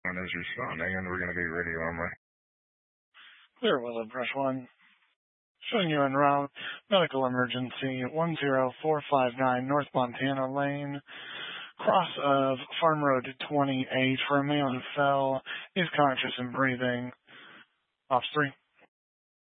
One is responding, and we're going to be radio only. Clear Willow Brush 1. Showing you en route. Medical emergency 10459 North Montana Lane. Cross of Farm Road 28 for a male who fell. Is conscious and breathing. Ops 3.